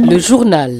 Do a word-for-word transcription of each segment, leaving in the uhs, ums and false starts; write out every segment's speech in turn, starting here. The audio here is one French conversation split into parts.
Le journal.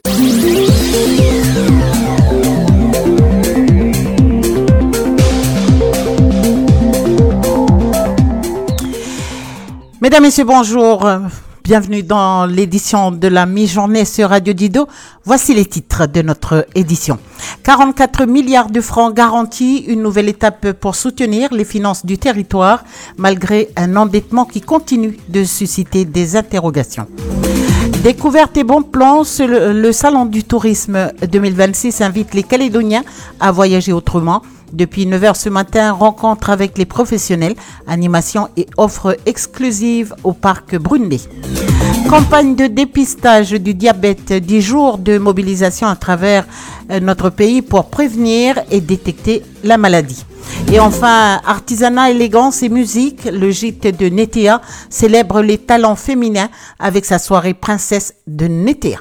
Mesdames, Messieurs, bonjour. Bienvenue dans l'édition de la mi-journée sur Radio Dido. Voici les titres de notre édition. quarante-quatre milliards de francs garantis, une nouvelle étape pour soutenir les finances du territoire, malgré un endettement qui continue de susciter des interrogations. Découverte et bon plan, le, le Salon du tourisme deux mille vingt-six invite les Calédoniens à voyager autrement. Depuis neuf heures ce matin, rencontre avec les professionnels, animation et offres exclusives au parc Brunelay. Campagne de dépistage du diabète, dix jours de mobilisation à travers notre pays pour prévenir et détecter la maladie. Et enfin, artisanat, élégance et musique, le gîte de Nétéa célèbre les talents féminins avec sa soirée princesse de Nétéa.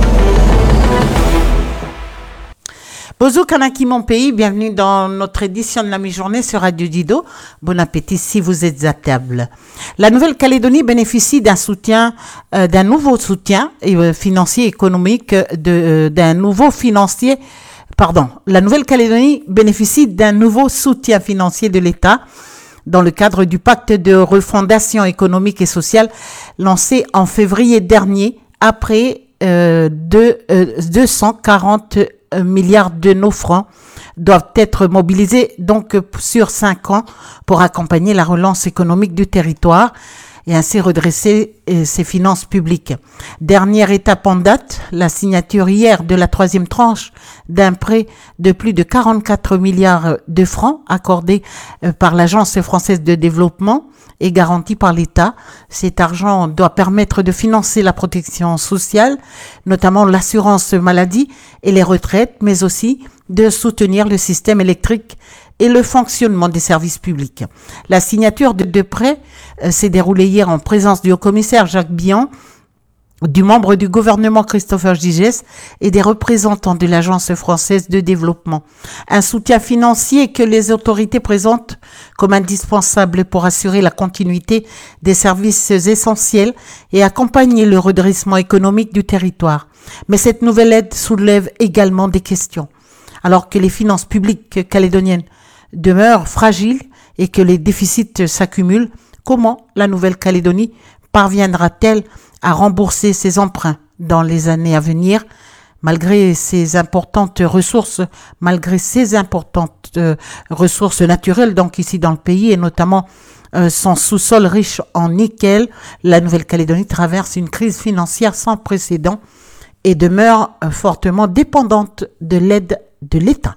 Bonjour Kanaki mon pays, bienvenue dans notre édition de la mi-journée sur Radio Dido. Bon appétit si vous êtes à table. La Nouvelle-Calédonie bénéficie d'un soutien, euh, d'un nouveau soutien euh, financier économique, de, euh, d'un nouveau financier, pardon, la Nouvelle-Calédonie bénéficie d'un nouveau soutien financier de l'État dans le cadre du pacte de refondation économique et sociale lancé en février dernier après euh, de, euh, deux cent quarante milliards de nos francs doivent être mobilisés donc sur cinq ans pour accompagner la relance économique du territoire et ainsi redresser euh, ses finances publiques. Dernière étape en date, la signature hier de la troisième tranche d'un prêt de plus de quarante-quatre milliards de francs accordé euh, par l'Agence française de développement et garanti par l'État. Cet argent doit permettre de financer la protection sociale, notamment l'assurance maladie et les retraites, mais aussi de soutenir le système électrique et le fonctionnement des services publics. La signature de deux prêts euh, s'est déroulée hier en présence du haut-commissaire Jacques Bion, du membre du gouvernement Christopher Gigès et des représentants de l'Agence française de développement. Un soutien financier que les autorités présentent comme indispensable pour assurer la continuité des services essentiels et accompagner le redressement économique du territoire. Mais cette nouvelle aide soulève également des questions. Alors que les finances publiques calédoniennes demeurent fragiles et que les déficits s'accumulent, comment la Nouvelle-Calédonie parviendra-t-elle à rembourser ses emprunts dans les années à venir, malgré ces importantes ressources, malgré ces importantes euh, ressources naturelles, donc ici dans le pays, et notamment euh, son sous-sol riche en nickel. La Nouvelle-Calédonie traverse une crise financière sans précédent et demeure euh, fortement dépendante de l'aide de l'État.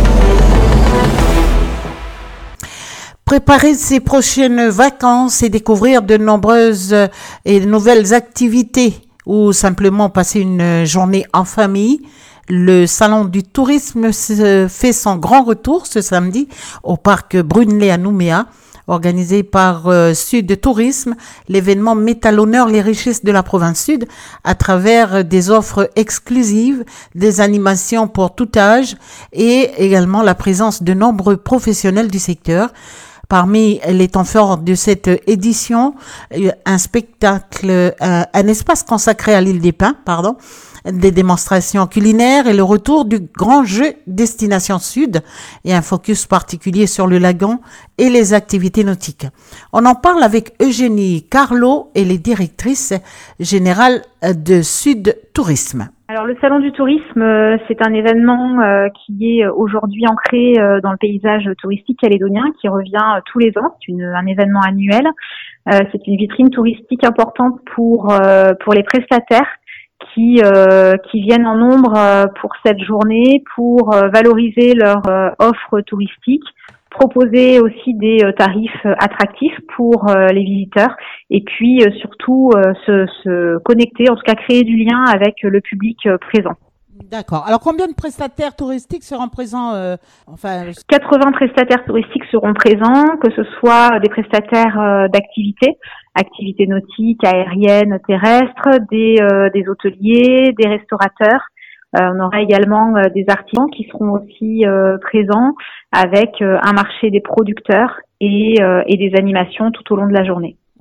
Préparer ses prochaines vacances et découvrir de nombreuses et nouvelles activités ou simplement passer une journée en famille. Le salon du tourisme fait son grand retour ce samedi au parc Brunelay à Nouméa. Organisé par euh, Sud Tourisme, l'événement met à l'honneur les richesses de la province Sud à travers des offres exclusives, des animations pour tout âge et également la présence de nombreux professionnels du secteur. Parmi les temps forts de cette édition, un spectacle, un, un espace consacré à l'île des Pins, pardon, des démonstrations culinaires et le retour du grand jeu Destination Sud et un focus particulier sur le lagon et les activités nautiques. On en parle avec Eugénie Carlo, elle est directrice générale de Sud Tourisme. Alors le Salon du tourisme, c'est un événement euh, qui est aujourd'hui ancré euh, dans le paysage touristique calédonien, qui revient euh, tous les ans. C'est une, un événement annuel. Euh, c'est une vitrine touristique importante pour euh, pour les prestataires qui euh, qui viennent en nombre euh, pour cette journée, pour euh, valoriser leur euh, offre touristique, proposer aussi des euh, tarifs euh, attractifs pour euh, les visiteurs et puis euh, surtout euh, se, se connecter, en tout cas créer du lien avec euh, le public euh, présent. D'accord. Alors combien de prestataires touristiques seront présents euh, enfin... quatre-vingts prestataires touristiques seront présents, que ce soit des prestataires euh, d'activités, activités nautiques, aériennes, terrestres, des, euh, des hôteliers, des restaurateurs. Euh, on aura également euh, des artisans qui seront aussi euh, présents avec euh, un marché des producteurs et, euh, et des animations tout au long de la journée.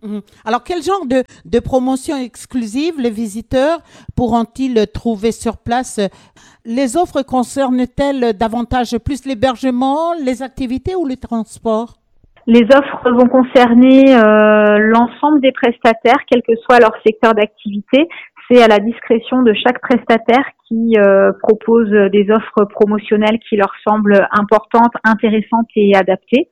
Mhm. Alors, quel genre de, de promotion exclusive les visiteurs pourront-ils trouver sur place? Les offres concernent-elles davantage plus l'hébergement, les activités ou le transport? Les offres vont concerner euh, l'ensemble des prestataires, quel que soit leur secteur d'activité. C'est à la discrétion de chaque prestataire qui euh, propose des offres promotionnelles qui leur semblent importantes, intéressantes et adaptées.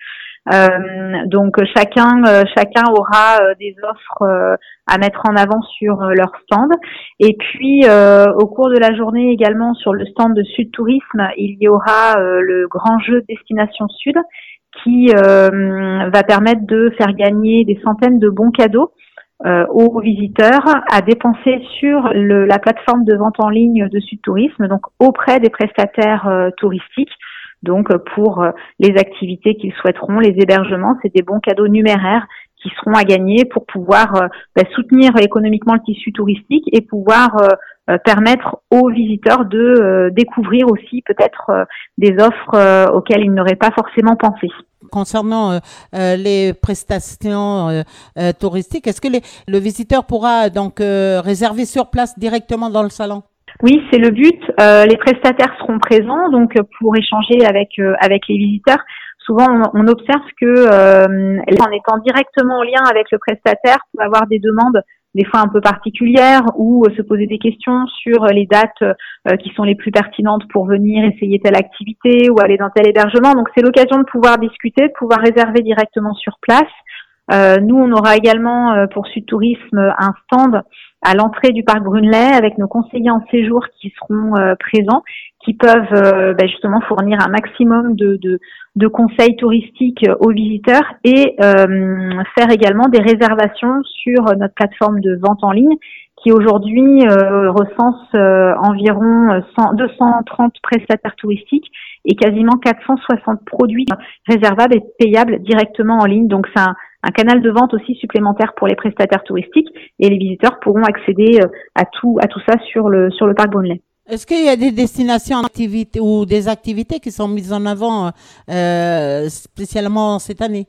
Euh, donc chacun euh, chacun aura euh, des offres euh, à mettre en avant sur euh, leur stand. Et puis euh, au cours de la journée également sur le stand de Sud Tourisme, il y aura euh, le grand jeu Destination Sud qui euh, va permettre de faire gagner des centaines de bons cadeaux euh, aux visiteurs à dépenser sur le, la plateforme de vente en ligne de Sud Tourisme, donc auprès des prestataires euh, touristiques. Donc pour euh, les activités qu'ils souhaiteront, les hébergements, c'est des bons cadeaux numéraires qui seront à gagner pour pouvoir euh, bah, soutenir économiquement le tissu touristique et pouvoir euh, euh, permettre aux visiteurs de euh, découvrir aussi peut-être euh, des offres euh, auxquelles ils n'auraient pas forcément pensé. Concernant euh, euh, les prestations euh, euh, touristiques, est-ce que les, le visiteur pourra donc euh, réserver sur place directement dans le salon? Oui, c'est le but. Euh, les prestataires seront présents donc pour échanger avec euh, avec les visiteurs. Souvent, on, on observe que euh, en étant directement en lien avec le prestataire, peut avoir des demandes des fois un peu particulières ou euh, se poser des questions sur les dates euh, qui sont les plus pertinentes pour venir essayer telle activité ou aller dans tel hébergement. Donc, c'est l'occasion de pouvoir discuter, de pouvoir réserver directement sur place. Euh, nous, on aura également euh, pour Sud Tourisme un stand à l'entrée du parc Brunelay avec nos conseillers en séjour qui seront euh, présents, qui peuvent euh, bah, justement fournir un maximum de, de, de conseils touristiques aux visiteurs et euh, faire également des réservations sur notre plateforme de vente en ligne qui aujourd'hui euh, recense euh, environ cent, deux cent trente prestataires touristiques et quasiment quatre cent soixante produits réservables et payables directement en ligne. Donc c'est un, un canal de vente aussi supplémentaire pour les prestataires touristiques et les visiteurs pourront accéder à tout à tout ça sur le sur le parc Brunelay. Est-ce qu'il y a des destinations activités ou des activités qui sont mises en avant euh, spécialement cette année?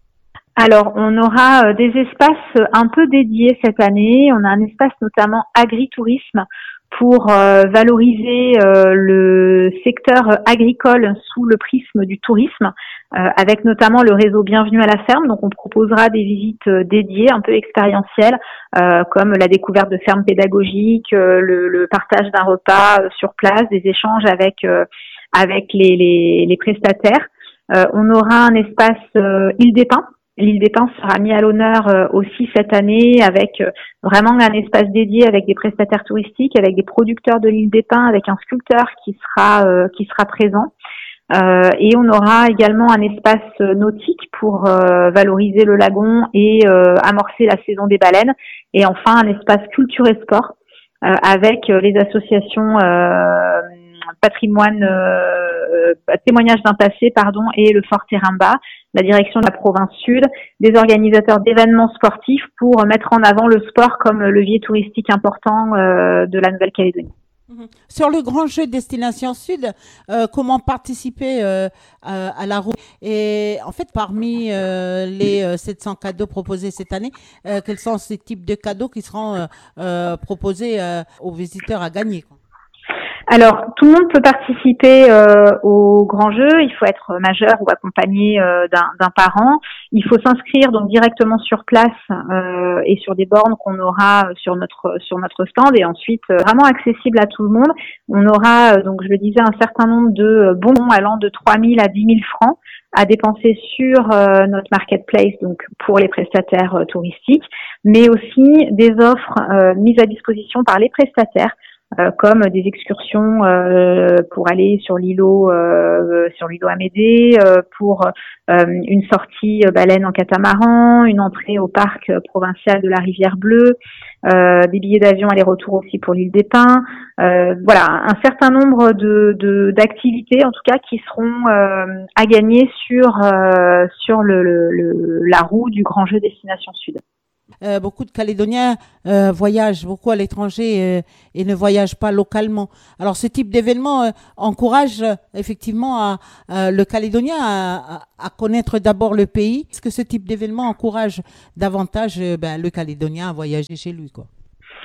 Alors, on aura des espaces un peu dédiés cette année. On a un espace notamment agritourisme pour euh, valoriser euh, le secteur agricole sous le prisme du tourisme, euh, avec notamment le réseau Bienvenue à la ferme. Donc, on proposera des visites dédiées, un peu expérientielles, euh, comme la découverte de fermes pédagogiques, euh, le, le partage d'un repas euh, sur place, des échanges avec euh, avec les, les, les prestataires. Euh, on aura un espace euh, Île des Pins. L'île des Pins sera mis à l'honneur euh, aussi cette année avec euh, vraiment un espace dédié avec des prestataires touristiques, avec des producteurs de l'île des Pins, avec un sculpteur qui sera euh, qui sera présent. Euh, et on aura également un espace nautique pour euh, valoriser le lagon et euh, amorcer la saison des baleines. Et enfin un espace culture et sport euh, avec les associations euh, patrimoine euh, témoignage d'un passé pardon et le Fort Terrimba, la direction de la province sud, des organisateurs d'événements sportifs pour mettre en avant le sport comme levier touristique important euh, de la Nouvelle-Calédonie. Mmh. Sur le grand jeu Destination Sud, euh, comment participer euh, à, à la roue? Et en fait, parmi euh, les euh, sept cents cadeaux proposés cette année, euh, quels sont ces types de cadeaux qui seront euh, euh, proposés euh, aux visiteurs à gagner, quoi? Alors, tout le monde peut participer euh, au grand jeu. Il faut être majeur ou accompagné euh, d'un, d'un parent. Il faut s'inscrire donc directement sur place euh, et sur des bornes qu'on aura sur notre sur notre stand et ensuite euh, vraiment accessible à tout le monde. On aura euh, donc je le disais un certain nombre de bons allant de trois mille à dix mille francs à dépenser sur euh, notre marketplace donc pour les prestataires euh, touristiques, mais aussi des offres euh, mises à disposition par les prestataires. Euh, comme des excursions euh, pour aller sur l'îlot euh, sur l'îlot Amédée, euh, pour euh, une sortie baleine en catamaran, une entrée au parc provincial de la Rivière Bleue, euh, des billets d'avion aller-retour aussi pour l'île des Pins. Euh, voilà, un certain nombre de, de d'activités en tout cas qui seront euh, à gagner sur euh, sur le, le, le la roue du grand jeu Destination Sud. Euh, beaucoup de Calédoniens euh, voyagent beaucoup à l'étranger euh, et ne voyagent pas localement. Alors ce type d'événement euh, encourage euh, effectivement à, à le Calédonien à, à, à connaître d'abord le pays. Est-ce que ce type d'événement encourage davantage euh, ben, le Calédonien à voyager chez lui, quoi?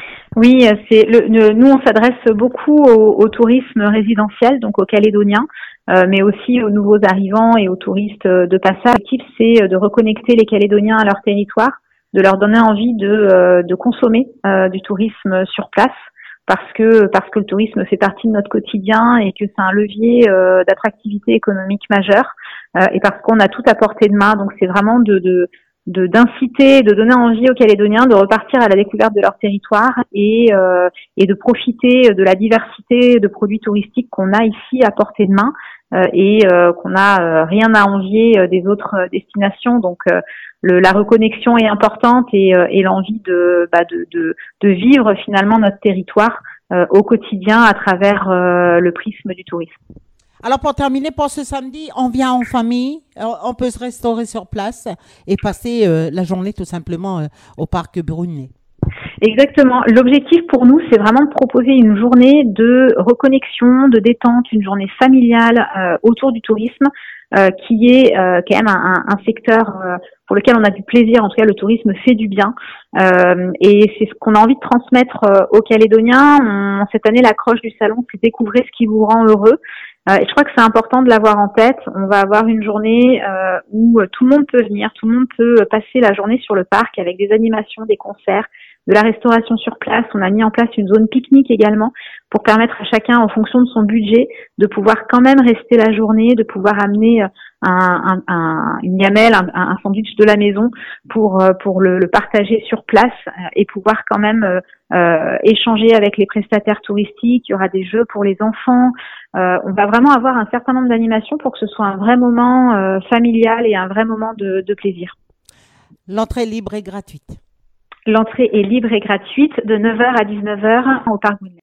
Oui, c'est le, le- nous on s'adresse beaucoup au, au tourisme résidentiel, donc aux Calédoniens, euh, mais aussi aux nouveaux arrivants et aux touristes euh, de passage. L'objectif, c'est euh, de reconnecter les Calédoniens à leur territoire, de leur donner envie de, euh, de consommer euh, du tourisme sur place, parce que parce que le tourisme fait partie de notre quotidien et que c'est un levier euh, d'attractivité économique majeur, euh, et parce qu'on a tout à portée de main. Donc c'est vraiment de, de de d'inciter, de donner envie aux Calédoniens de repartir à la découverte de leur territoire et euh, et de profiter de la diversité de produits touristiques qu'on a ici à portée de main, euh, et euh, qu'on a euh, rien à envier euh, des autres euh, destinations. Donc euh, le, la reconnexion est importante et, euh, et l'envie de, bah, de de de vivre finalement notre territoire euh, au quotidien à travers euh, le prisme du tourisme. Alors pour terminer, pour ce samedi, on vient en famille, euh, on peut se restaurer sur place et passer euh, la journée tout simplement euh, au parc Brunet. Exactement. L'objectif pour nous, c'est vraiment de proposer une journée de reconnexion, de détente, une journée familiale euh, autour du tourisme, euh, qui est euh, quand même un, un secteur euh, pour lequel on a du plaisir. En tout cas, le tourisme fait du bien, euh, et c'est ce qu'on a envie de transmettre euh, aux Calédoniens. On, cette année, l'accroche du salon, c'est découvrir ce qui vous rend heureux. Euh, et je crois que c'est important de l'avoir en tête. On va avoir une journée euh, où tout le monde peut venir, tout le monde peut passer la journée sur le parc avec des animations, des concerts, de la restauration sur place. On a mis en place une zone pique-nique également pour permettre à chacun, en fonction de son budget, de pouvoir quand même rester la journée, de pouvoir amener un, un, un, une gamelle, un, un sandwich de la maison pour pour le, le partager sur place et pouvoir quand même euh, euh, échanger avec les prestataires touristiques. Il y aura des jeux pour les enfants. Euh, on va vraiment avoir un certain nombre d'animations pour que ce soit un vrai moment euh, familial et un vrai moment de, de plaisir. L'entrée libre et gratuite. L'entrée est libre et gratuite de neuf heures à dix-neuf heures au parc Brunet.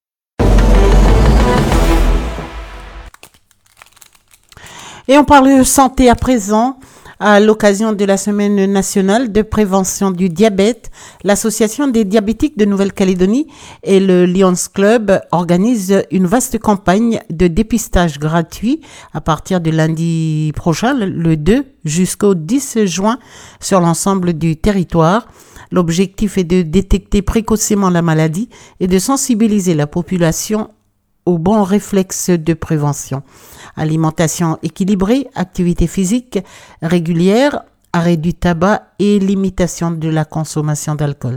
Et on parle de santé à présent. À l'occasion de la Semaine nationale de prévention du diabète, l'Association des diabétiques de Nouvelle-Calédonie et le Lions Club organisent une vaste campagne de dépistage gratuit à partir de lundi prochain, le deux, jusqu'au dix juin sur l'ensemble du territoire. L'objectif est de détecter précocement la maladie et de sensibiliser la population aux bons réflexes de prévention. Alimentation équilibrée, activité physique régulière, arrêt du tabac et limitation de la consommation d'alcool.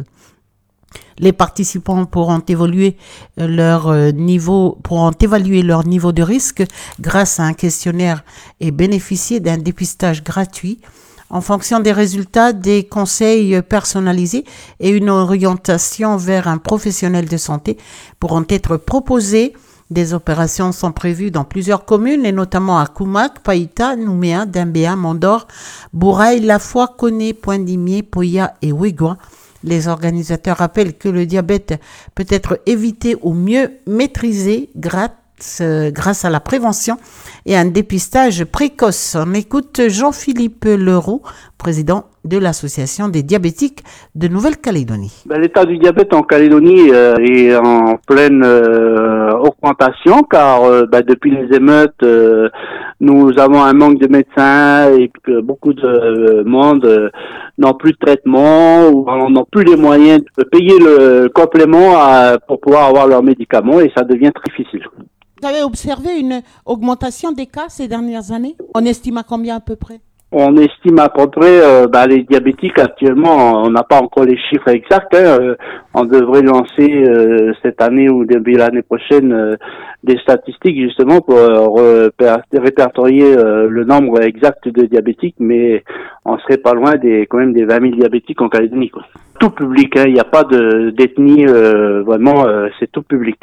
Les participants pourront évoluer leur niveau, pourront évaluer leur niveau de risque grâce à un questionnaire et bénéficier d'un dépistage gratuit. En fonction des résultats, des conseils personnalisés et une orientation vers un professionnel de santé pourront être proposés. Des opérations sont prévues dans plusieurs communes et notamment à Koumak, Païta, Nouméa, Dimbéa, Mondor, Bourail, Lafoy, Koné, Poindimier, Poya et Ouégoua. Les organisateurs rappellent que le diabète peut être évité ou mieux maîtrisé grâce, euh, grâce à la prévention et un dépistage précoce. On écoute Jean-Philippe Leroux, président de l'Association des diabétiques de Nouvelle-Calédonie. Ben, l'état du diabète en Calédonie euh, est en pleine euh, augmentation car euh, ben, depuis les émeutes, euh, nous avons un manque de médecins et que beaucoup de euh, monde euh, n'ont plus de traitement ou n'ont plus les moyens de payer le complément à, pour pouvoir avoir leurs médicaments et ça devient très difficile. Vous avez observé une augmentation des cas ces dernières années? On estime à combien à peu près? On estime à peu près, euh, bah, les diabétiques actuellement, on n'a pas encore les chiffres exacts. Hein, euh, on devrait lancer euh, cette année ou début l'année prochaine euh, des statistiques justement pour euh, répertorier euh, le nombre exact de diabétiques, mais on serait pas loin des quand même des vingt mille diabétiques en Calédonie, quoi. Tout public, hein, il n'y a pas de d'ethnie, euh, vraiment, euh, c'est tout public.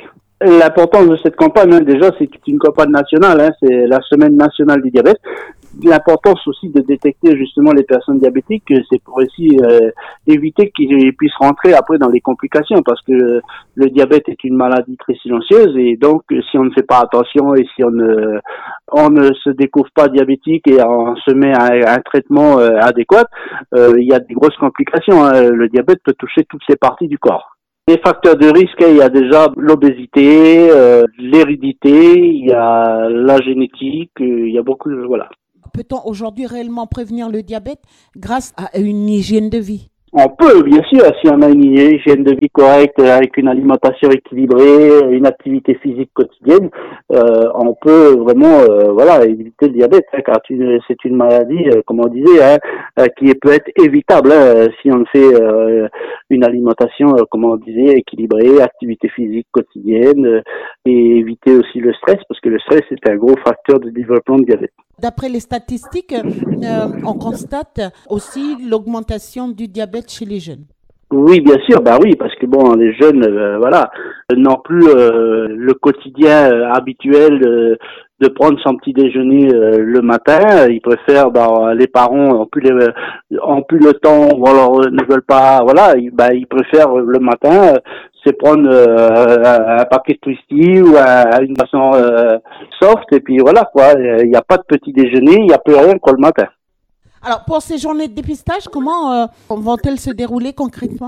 L'importance de cette campagne, hein, déjà, c'est une campagne nationale, hein, c'est la semaine nationale du diabète. L'importance aussi de détecter justement les personnes diabétiques, c'est pour aussi euh, éviter qu'ils puissent rentrer après dans les complications, parce que le diabète est une maladie très silencieuse, et donc si on ne fait pas attention et si on ne on ne se découvre pas diabétique et on se met à un traitement euh, adéquat, euh, il y a des grosses complications, hein. Le diabète peut toucher toutes les parties du corps. Les facteurs de risque, il y a déjà l'obésité, euh, l'hérédité, il y a la génétique, euh, il y a beaucoup de... Voilà. Peut-on aujourd'hui réellement prévenir le diabète grâce à une hygiène de vie? On peut, bien sûr, si on a une hygiène de vie correcte, avec une alimentation équilibrée, une activité physique quotidienne, euh, on peut vraiment, euh, voilà, éviter le diabète, hein, car c'est une maladie, euh, comme on disait, hein, euh, qui peut être évitable, hein, si on fait euh, une alimentation, euh, comme on disait, équilibrée, activité physique quotidienne, euh, et éviter aussi le stress, parce que le stress est un gros facteur de développement de diabète. D'après les statistiques, euh, on constate aussi l'augmentation du diabète chez les jeunes. Oui, bien sûr, bah oui, parce que bon, les jeunes, euh, voilà, n'ont plus euh, le quotidien euh, habituel euh, de prendre son petit déjeuner euh, le matin. Ils préfèrent, bah, les parents ont plus les, ont plus le temps, ou alors euh, ne veulent pas, voilà, ils, bah, ils préfèrent le matin. Euh, c'est prendre euh, un, un paquet de twisty ou un, une boisson euh, soft, et puis voilà quoi, il n'y a pas de petit déjeuner, il n'y a plus rien quoi le matin. Alors pour ces journées de dépistage, comment euh, vont-elles se dérouler concrètement?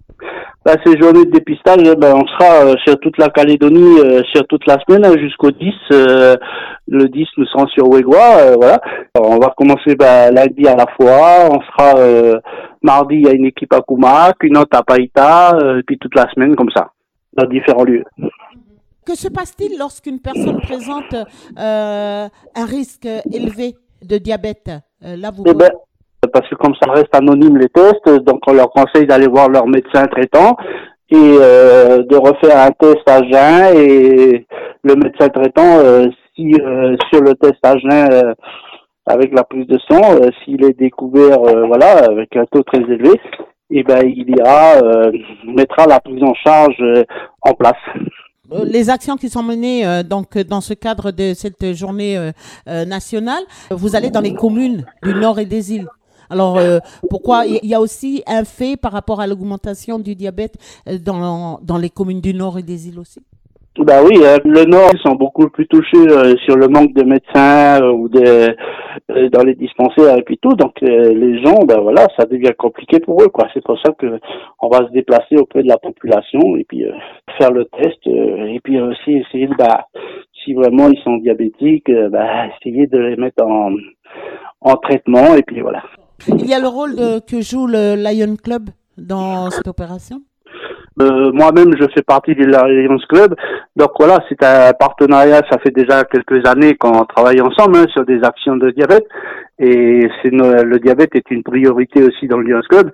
Bah, ces journées de dépistage, ben, on sera euh, sur toute la Calédonie, euh, sur toute la semaine, hein, jusqu'au dix. Euh, le dix, nous serons sur Ouégoua, euh, voilà. Alors, on va commencer ben, lundi à la fois, on sera euh, mardi, il y a une équipe à Koumak, une autre à Païta, euh, et puis toute la semaine comme ça, dans différents lieux. Que se passe-t-il lorsqu'une personne présente euh, un risque élevé de diabète? euh, Là, vous Eh ben, parce que comme ça reste anonyme les tests, donc on leur conseille d'aller voir leur médecin traitant et euh, de refaire un test à jeun, et le médecin traitant, euh, si euh, sur le test à jeun euh, avec la prise de sang, euh, s'il est découvert, euh, voilà, avec un taux très élevé, et ben il ira euh, mettra la prise en charge euh, en place. Les actions qui sont menées euh, donc dans ce cadre de cette journée euh, euh, nationale, vous allez dans les communes du Nord et des îles. Alors, euh, pourquoi il y a aussi un fait par rapport à l'augmentation du diabète dans, dans les communes du Nord et des îles aussi? Bah oui, euh, le Nord, ils sont beaucoup plus touchés euh, sur le manque de médecins euh, ou de, euh, dans les dispensaires et puis tout. Donc euh, les gens, ben voilà, ça devient compliqué pour eux, quoi. C'est pour ça que on va se déplacer auprès de la population et puis euh, faire le test euh, et puis aussi essayer de, bah, si vraiment ils sont diabétiques, euh, bah, essayer de les mettre en en traitement et puis voilà. Il y a le rôle de, que joue le Lion Club dans cette opération? Euh, moi-même, je fais partie du Lions Club. Donc voilà, c'est un partenariat. Ça fait déjà quelques années qu'on travaille ensemble, hein, sur des actions de diabète. Et c'est le diabète est une priorité aussi dans le Lions Club.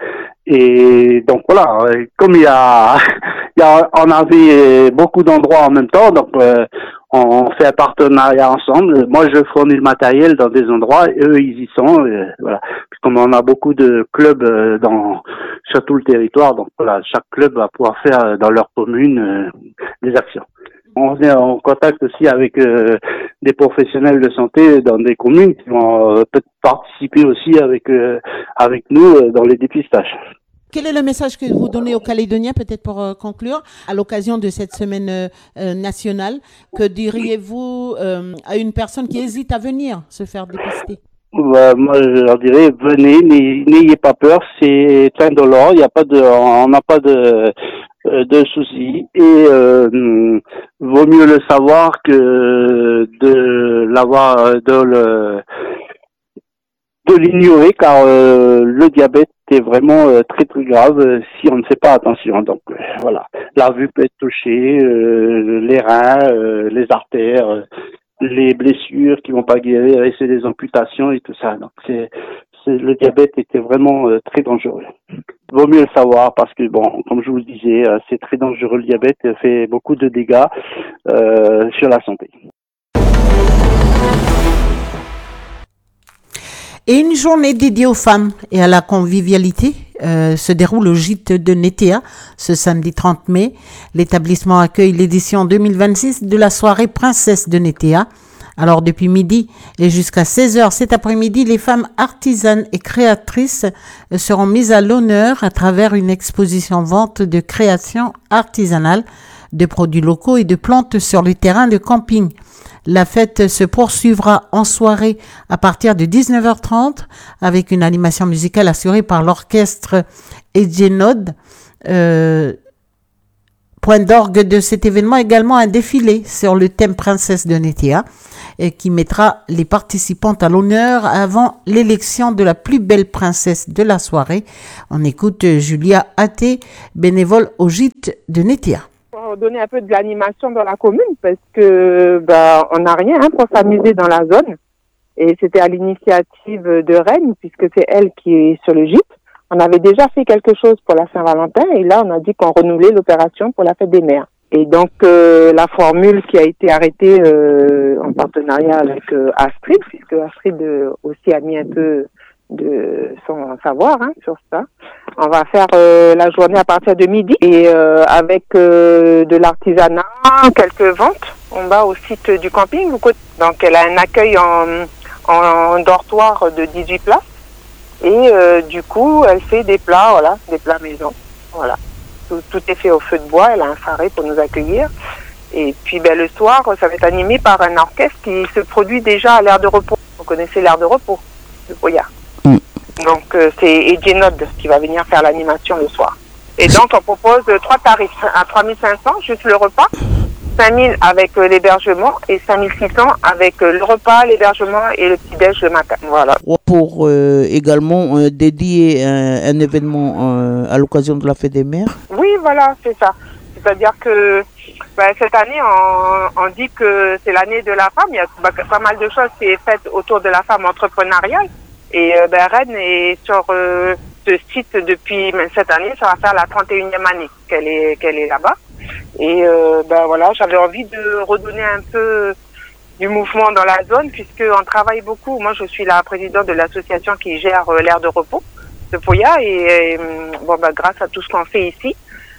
Et donc voilà, comme il y a, il y a on avait beaucoup d'endroits en même temps, donc euh, on fait un partenariat ensemble. Moi, je fournis le matériel dans des endroits, et eux, ils y sont. Et voilà. Puis comme on a beaucoup de clubs euh, dans sur tout le territoire, donc voilà, chaque club va pouvoir faire euh, dans leur commune euh, des actions. On est en contact aussi avec euh, des professionnels de santé dans des communes qui vont euh, peut-être participer aussi avec euh, avec nous euh, dans les dépistages. Quel est le message que vous donnez aux Calédoniens, peut-être pour euh, conclure, à l'occasion de cette semaine euh, nationale? Que diriez-vous euh, à une personne qui hésite à venir se faire dépister? Bah, moi, je leur dirais, venez, n'ayez pas peur, c'est indolore, il n'y a pas de, on n'a pas de, de soucis, et euh, vaut mieux le savoir que de l'avoir, de le, de l'ignorer, car euh, le diabète est vraiment euh, très très grave euh, si on ne fait pas attention. Donc euh, voilà, la vue peut être touchée, euh, les reins, euh, les artères. Euh, les blessures qui vont pas guérir, et c'est des amputations et tout ça. Donc c'est, c'est le diabète était vraiment euh, très dangereux. Vaut mieux le savoir parce que bon, comme je vous le disais, euh, c'est très dangereux. Le diabète fait beaucoup de dégâts euh, sur la santé. Et une journée dédiée aux femmes et à la convivialité euh, se déroule au gîte de Netea ce samedi trente mai. L'établissement accueille l'édition deux mille vingt-six de la soirée Princesse de Netea. Alors, depuis midi et jusqu'à seize heures cet après-midi, les femmes artisanes et créatrices seront mises à l'honneur à travers une exposition vente de créations artisanales, de produits locaux et de plantes sur le terrain de camping. La fête se poursuivra en soirée à partir de dix-neuf heures trente avec une animation musicale assurée par l'orchestre Edgenod. Euh, Point d'orgue de cet événement, également un défilé sur le thème Princesse de Netea et qui mettra les participantes à l'honneur avant l'élection de la plus belle princesse de la soirée. On écoute Julia Athé, bénévole au gîte de Netea. Pour donner un peu de l'animation dans la commune parce que bah, on n'a rien hein, pour s'amuser dans la zone et c'était à l'initiative de Rennes puisque c'est elle qui est sur le gîte. On avait déjà fait quelque chose pour la Saint-Valentin et là, on a dit qu'on renouvelait l'opération pour la fête des mères. Et donc, euh, la formule qui a été arrêtée euh, en partenariat avec euh, Astrid, puisque Astrid euh, aussi a mis un peu de son savoir hein, sur ça. On va faire euh, la journée à partir de midi et euh, avec euh, de l'artisanat, quelques ventes. On va au site du camping. Donc, elle a un accueil en, en dortoir de dix-huit places. Et euh, du coup, elle fait des plats, voilà, des plats maison. Voilà, tout, tout est fait au feu de bois. Elle a un faré pour nous accueillir. Et puis, ben le soir, ça va être animé par un orchestre qui se produit déjà à l'aire de repos. Vous connaissez l'aire de repos de Boyard. Mm. Donc, euh, c'est Edgenod qui va venir faire l'animation le soir. Et donc, on propose trois tarifs à trois mille cinq cents, juste le repas. cinq mille avec euh, l'hébergement et cinq mille six cents avec euh, le repas, l'hébergement et le petit-déj le matin. Voilà. Pour euh, également euh, dédier un, un événement euh, à l'occasion de la fête des mères. Oui, voilà, c'est ça. C'est-à-dire que ben, cette année, on, on dit que c'est l'année de la femme. Il y a ben, pas mal de choses qui est faites autour de la femme entrepreneuriale. Et euh, ben, Rennes est sur euh, ce site depuis cette année. Ça va faire la trente et unième année qu'elle est, qu'elle est là-bas. Et euh, ben voilà, j'avais envie de redonner un peu du mouvement dans la zone puisque on travaille beaucoup. Moi, je suis la présidente de l'association qui gère euh, l'aire de repos de Poya et, et bon ben grâce à tout ce qu'on fait ici,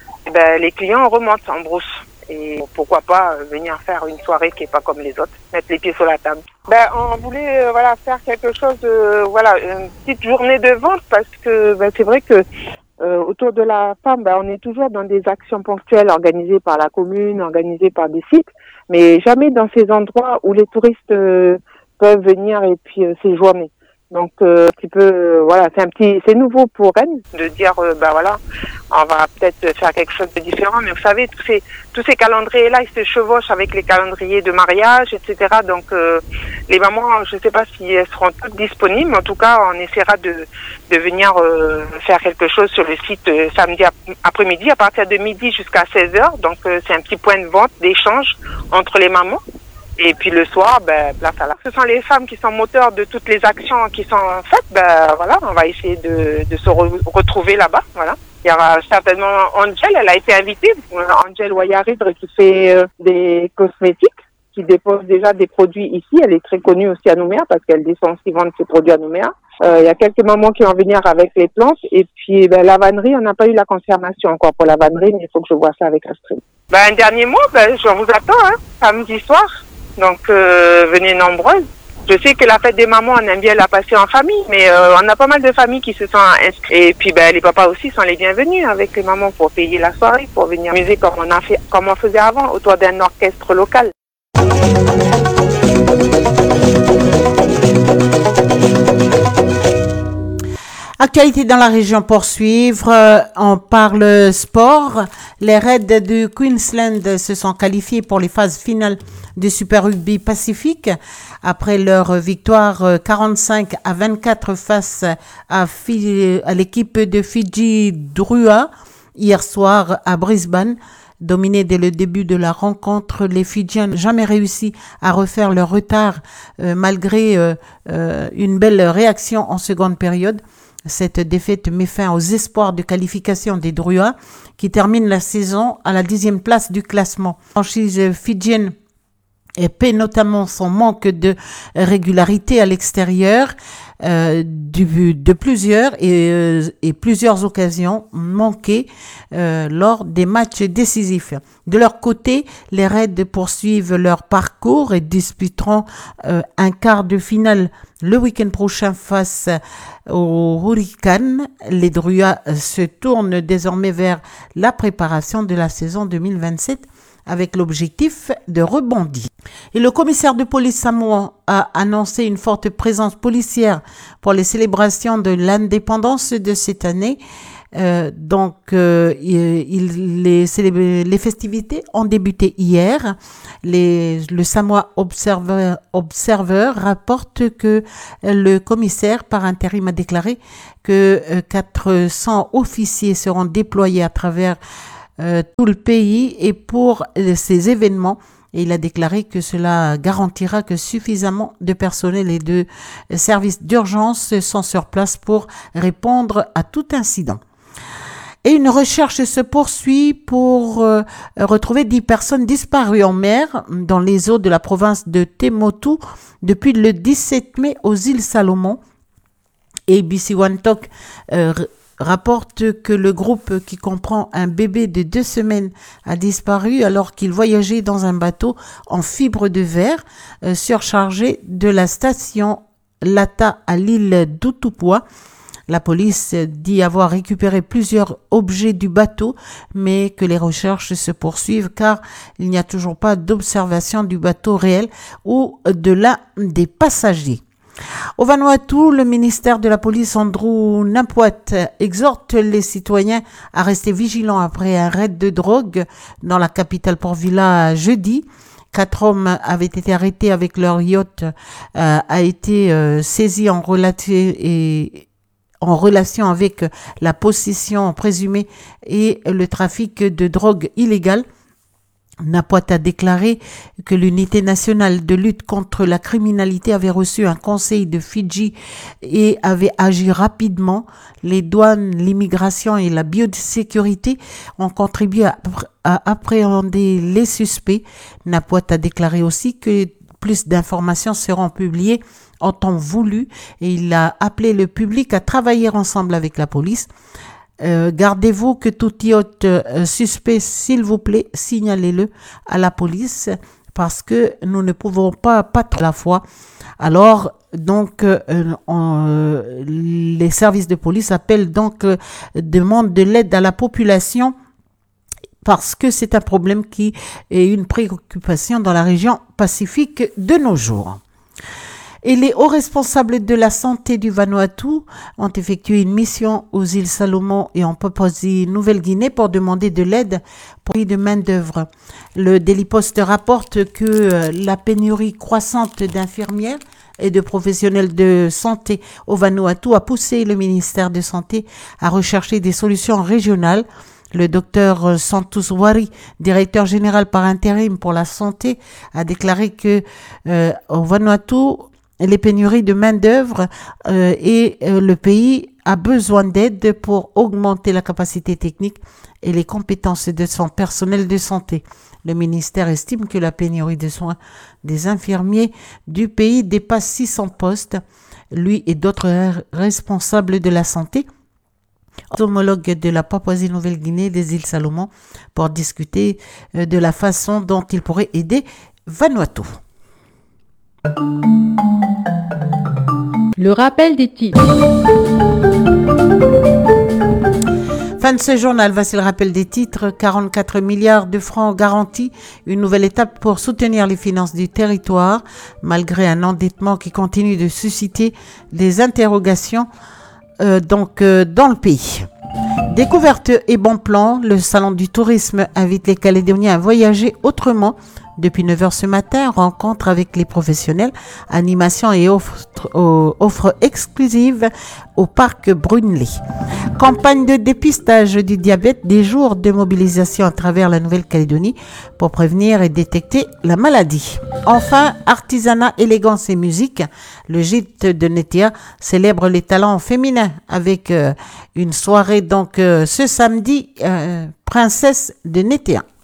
ben les clients remontent en brousse. Et pourquoi pas euh, venir faire une soirée qui est pas comme les autres, mettre les pieds sur la table. Ben on voulait euh, voilà faire quelque chose de voilà une petite journée de vente parce que ben c'est vrai que Euh, autour de la femme, ben, on est toujours dans des actions ponctuelles organisées par la commune, organisées par des sites, mais jamais dans ces endroits où les touristes euh, peuvent venir et puis euh, séjourner. Donc, euh, un petit peu, euh, voilà, c'est un petit, c'est nouveau pour Rennes de dire, euh, ben voilà, on va peut-être faire quelque chose de différent. Mais vous savez, tous ces, tous ces calendriers-là, ils se chevauchent avec les calendriers de mariage, et cetera. Donc, euh, les mamans, je ne sais pas si elles seront toutes disponibles. Mais en tout cas, on essaiera de, de venir euh, faire quelque chose sur le site euh, samedi après-midi, à partir de midi jusqu'à seize heures. Donc, euh, c'est un petit point de vente, d'échange entre les mamans. Et puis le soir, ben, place à la. Ce sont les femmes qui sont moteurs de toutes les actions qui sont faites. Ben voilà, on va essayer de, de se re- retrouver là-bas. Voilà. Il y aura certainement Angel, elle a été invitée. Angel Wayaridre qui fait euh, des cosmétiques, qui dépose déjà des produits ici. Elle est très connue aussi à Nouméa parce qu'elle descend aussi vendre ses produits à Nouméa. Euh, il y a quelques mamans qui vont venir avec les plantes. Et puis ben, la vannerie, on n'a pas eu la confirmation encore pour la vannerie, mais il faut que je vois ça avec Astrid. Ben, un dernier mot, ben, je vous attends, hein, samedi soir. Donc, euh, venez nombreuses. Je sais que la fête des mamans, on aime bien la passer en famille, mais euh, on a pas mal de familles qui se sont inscrites. Et puis, ben, les papas aussi sont les bienvenus avec les mamans pour payer la soirée, pour venir amuser comme on a fait, comme on faisait avant, autour d'un orchestre local. Actualité dans la région pour suivre, euh, on parle sport. Les Reds du Queensland se sont qualifiés pour les phases finales du Super Rugby Pacifique après leur victoire quarante-cinq à vingt-quatre face à, Fi- à l'équipe de Fidji Drua hier soir à Brisbane. Dominés dès le début de la rencontre, les Fidjiens n'ont jamais réussi à refaire leur retard euh, malgré euh, euh, une belle réaction en seconde période. Cette défaite met fin aux espoirs de qualification des Druas qui terminent la saison à la dixième place du classement. La franchise fidjienne et paie notamment son manque de régularité à l'extérieur euh, du, de plusieurs et, euh, et plusieurs occasions manquées euh, lors des matchs décisifs. De leur côté, les Reds poursuivent leur parcours et disputeront euh, un quart de finale le week-end prochain face aux Hurricanes. Les Druas se tournent désormais vers la préparation de la saison deux mille vingt-sept avec l'objectif de rebondir. Et le commissaire de police samoan a annoncé une forte présence policière pour les célébrations de l'indépendance de cette année. Euh, donc, euh, il, les, les festivités ont débuté hier. Les, le Samoa Observer, Observer rapporte que le commissaire par intérim a déclaré que euh, quatre cents officiers seront déployés à travers euh, tout le pays et pour euh, ces événements. Et il a déclaré que cela garantira que suffisamment de personnel et de services d'urgence sont sur place pour répondre à tout incident. Et une recherche se poursuit pour euh, retrouver dix personnes disparues en mer dans les eaux de la province de Temotu depuis le dix-sept mai aux îles Salomon. Et B C One Talk euh, rapporte que le groupe qui comprend un bébé de deux semaines a disparu alors qu'il voyageait dans un bateau en fibre de verre euh, surchargé de la station Lata à l'île d'Utupua. La police dit avoir récupéré plusieurs objets du bateau, mais que les recherches se poursuivent car il n'y a toujours pas d'observation du bateau réel ou de l'un des passagers. Au Vanuatu, le ministère de la Police Andrew Napoat exhorte les citoyens à rester vigilants après un raid de drogue dans la capitale Port Vila jeudi. Quatre hommes avaient été arrêtés avec leur yacht, euh, a été euh, saisi en relation et en relation avec la possession présumée et le trafic de drogue illégale. Napoat a déclaré que l'unité nationale de lutte contre la criminalité avait reçu un conseil de Fidji et avait agi rapidement. Les douanes, l'immigration et la biosécurité ont contribué à, à appréhender les suspects. Napoat a déclaré aussi que plus d'informations seront publiées en temps voulu et il a appelé le public à travailler ensemble avec la police. Euh, gardez-vous que tout yacht euh, suspect, s'il vous plaît, signalez-le à la police parce que nous ne pouvons pas patrouiller à la fois. Alors, donc, euh, on, euh, les services de police appellent donc, euh, demandent de l'aide à la population parce que c'est un problème qui est une préoccupation dans la région pacifique de nos jours. Et les hauts responsables de la santé du Vanuatu ont effectué une mission aux îles Salomon et en Papouasie-Nouvelle-Guinée pour demander de l'aide pour les de main-d'œuvre. Le Daily Post rapporte que la pénurie croissante d'infirmières et de professionnels de santé au Vanuatu a poussé le ministère de Santé à rechercher des solutions régionales. Le docteur Santos Wari, directeur général par intérim pour la santé, a déclaré que euh, au Vanuatu, les pénuries de main-d'œuvre euh, et euh, le pays a besoin d'aide pour augmenter la capacité technique et les compétences de son personnel de santé. Le ministère estime que la pénurie de soins des infirmiers du pays dépasse six cents postes. Lui et d'autres responsables de la santé, homologues de la Papouasie-Nouvelle-Guinée des îles Salomon, pour discuter euh, de la façon dont ils pourraient aider Vanuatu. Le rappel des titres. Fin de ce journal, voici le rappel des titres. quarante-quatre milliards de francs garantis, une nouvelle étape pour soutenir les finances du territoire, malgré un endettement qui continue de susciter des interrogations euh, donc, euh, dans le pays. Découverte et bon plan, le salon du tourisme invite les Calédoniens à voyager autrement. Depuis neuf heures ce matin, rencontre avec les professionnels, animation et offres, offres exclusives au parc Brunelay. Campagne de dépistage du diabète, des jours de mobilisation à travers la Nouvelle-Calédonie pour prévenir et détecter la maladie. Enfin, artisanat, élégance et musique. Le gîte de Netea célèbre les talents féminins avec euh, une soirée donc euh, ce samedi, euh, Princesse de Netea.